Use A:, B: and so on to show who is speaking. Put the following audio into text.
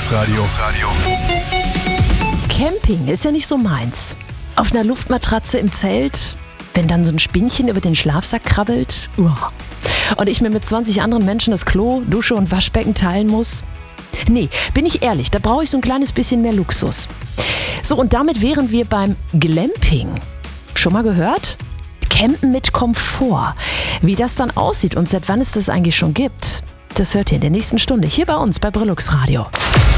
A: Radio.
B: Camping ist ja nicht so meins. Auf einer Luftmatratze im Zelt, wenn dann so ein Spinnchen über den Schlafsack krabbelt. Und ich mir mit 20 anderen Menschen das Klo, Dusche und Waschbecken teilen muss. Nee, bin ich ehrlich, da brauche ich so ein kleines bisschen mehr Luxus. So, und damit wären wir beim Glamping. Schon mal gehört? Campen mit Komfort. Wie das dann aussieht und seit wann es das eigentlich schon gibt, das hört ihr in der nächsten Stunde hier bei uns bei Brillux Radio.